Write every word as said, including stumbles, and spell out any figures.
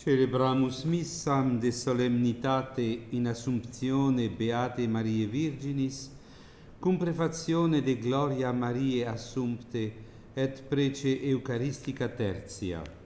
Celebramus missam de solemnitate in Assumptione Beate Mariae Virginis, cum prefazione de Gloria Mariae Assumpte et prece Eucharistica tertia.